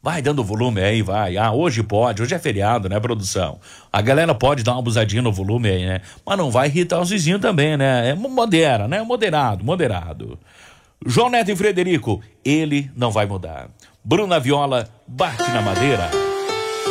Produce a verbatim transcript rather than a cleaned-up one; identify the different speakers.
Speaker 1: Vai dando volume aí, vai. Ah, hoje pode, hoje é feriado, né, produção? A galera pode dar uma abusadinha no volume aí, né? Mas não vai irritar os vizinhos também, né? É modera, né? Moderado, moderado. João Neto e Frederico, ele não vai mudar. Bruna Viola, bate na madeira.